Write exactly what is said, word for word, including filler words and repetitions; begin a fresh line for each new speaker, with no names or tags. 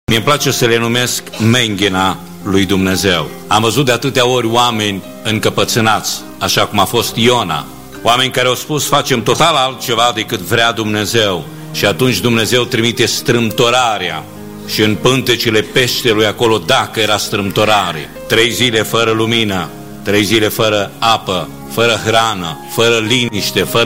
Mi-e place să le numesc menghina lui Dumnezeu. Am văzut de atâtea ori oameni încăpățânați, așa cum a fost Iona. Oameni care au spus facem total altceva decât vrea Dumnezeu. Și atunci Dumnezeu trimite strâmtorarea. Și în pântecele peștelui acolo, dacă era strâmtorare, trei zile fără lumină, trei zile fără apă, fără hrană, fără liniște, fără